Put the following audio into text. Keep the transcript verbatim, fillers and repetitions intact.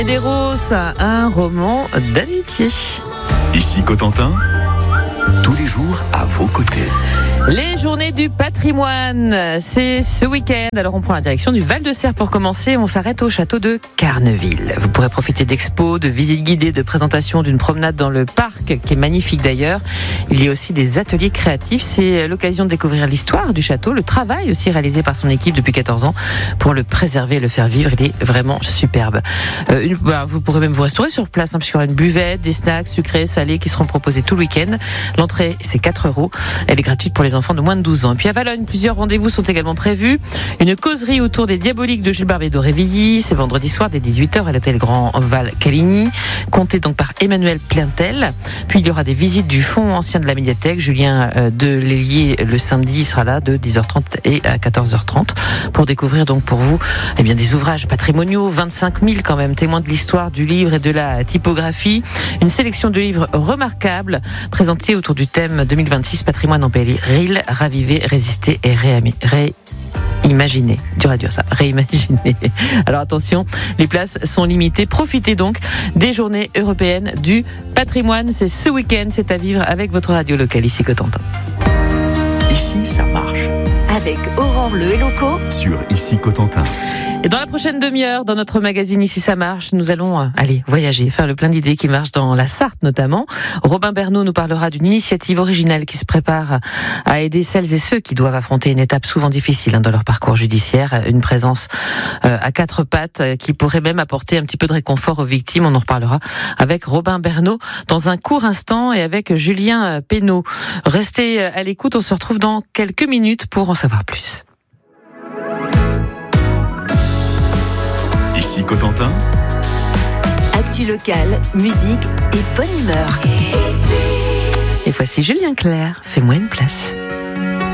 Des-Roses, un roman d'amitié. Ici Cotentin, tous les jours à vos côtés. Les journées du patrimoine, c'est ce week-end. Alors on prend la direction du Val-de-Serre pour commencer. On s'arrête au château de Carneville. Vous pourrez profiter d'expos, de visites guidées, de présentations, d'une promenade dans le parc qui est magnifique d'ailleurs. Il y a aussi des ateliers créatifs. C'est l'occasion de découvrir l'histoire du château, le travail aussi réalisé par son équipe depuis quatorze ans pour le préserver et le faire vivre. Il est vraiment superbe. Euh, une, bah, vous pourrez même vous restaurer sur place, hein, puisqu'il y aura une buvette, des snacks sucrés, salés qui seront proposés tout le week-end. L'entrée, c'est quatre euros. Elle est gratuite pour les enfants de moins de douze ans. Et puis à Valognes, plusieurs rendez-vous sont également prévus. Une causerie autour des Diaboliques de Jules Barbet d'Aurevilly. C'est vendredi soir dès dix-huit heures à l'hôtel Grand Val Caligny. Compté donc par Emmanuel Plaintel. Puis il y aura des visites du fonds ancien de la médiathèque. Julien de Lélier le samedi, il sera là de dix heures trente et à quatorze heures trente pour découvrir donc pour vous eh bien, des ouvrages patrimoniaux, vingt-cinq mille quand même, témoins de l'histoire du livre et de la typographie. Une sélection de livres remarquables présentés autour du thème deux mille vingt-six patrimoine en péril, raviver, résister et réami- réimaginer. Dur à dire ça, réimaginer. Alors attention, les places sont limitées. Profitez donc des journées européennes du patrimoine. C'est ce week-end, c'est à vivre avec votre radio locale ici Cotentin. Ici, ça marche. Avec Aurore Le Loco Sur Ici Cotentin. Et dans la prochaine demi-heure, dans notre magazine Ici ça marche, nous allons euh, aller voyager, faire le plein d'idées qui marchent dans la Sarthe notamment. Robin Bernot nous parlera d'une initiative originale qui se prépare à aider celles et ceux qui doivent affronter une étape souvent difficile hein, dans leur parcours judiciaire. Une présence euh, à quatre pattes euh, qui pourrait même apporter un petit peu de réconfort aux victimes. On en reparlera avec Robin Bernot dans un court instant et avec Julien Pénaud. Restez à l'écoute, on se retrouve dans quelques minutes pour en savoir plus. Ici Cotentin. Actu locale, musique et bonne humeur. Et voici Julien Clerc, fais-moi une place.